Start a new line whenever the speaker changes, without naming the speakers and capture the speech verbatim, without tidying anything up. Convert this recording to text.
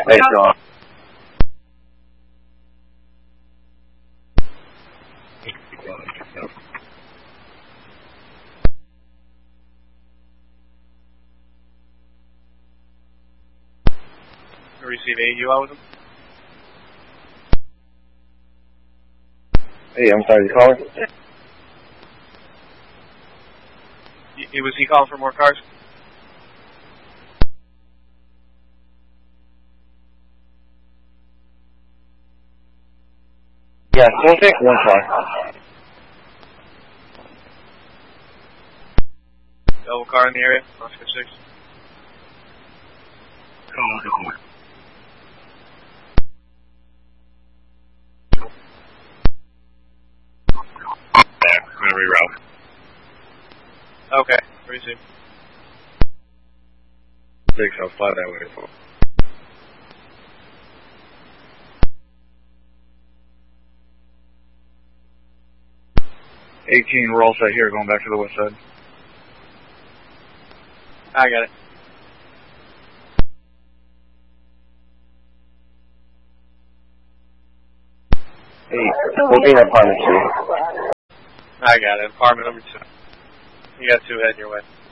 Hey, Sean.
Receive eight, you out with him?
Hey, I'm sorry, you calling?
Y was he calling for more cars?
Yeah, we'll take one car.
Double car in the area, Oscar six.
Yeah, I'm going to reroute.
Okay, receive.
Six, I'll fly that way. eighteen, we're all set here, going back to the west side.
I got it.
Hey, we'll be in apartment two.
I got it. Apartment number two. You got two heading your way.